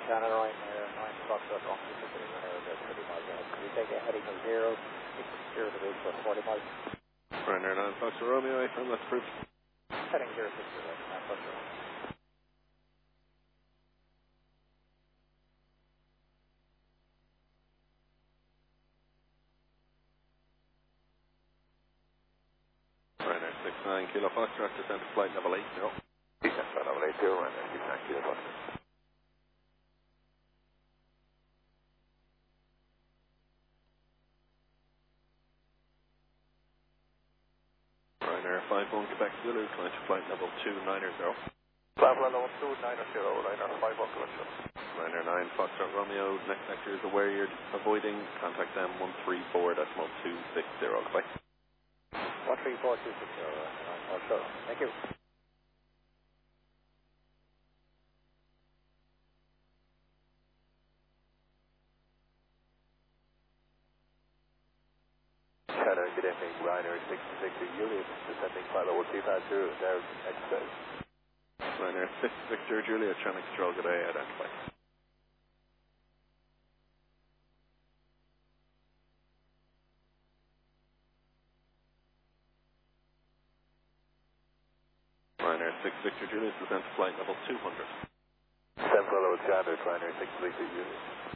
Channel right there, 9 Foxtrot on the city about 30 miles ahead. Can you take a heading of 0, 0 to 40 miles? Ryanair 9 Foxtrot Romeo, from that's approved. Heading 060, 9 Foxtrot Romeo. Ryanair 69 Kilo Foxtrot, descent to flight level 80. Descent flight level 80, Ryanair 69 Kilo Foxtrot. Ryanair 51 Quebec Zulu, climb to flight level 290. Flight level 290, Ryanair 51 Quebec Zulu. Ryanair 9 Foxtrot Romeo, next sector is aware you're avoiding, contact them 134.260, goodbye. 134.260, Foxtrot. Thank you. Channel, good evening, Ryanair 66 Juliet, descending flight level 250, there, exit. Ryanair 6 Victor Juliet, channel control, good day, identify. Ryanair 6 Victor Juliet, descent to flight level 200. Descent flight level 200, Ryanair 6 Victor Juliet.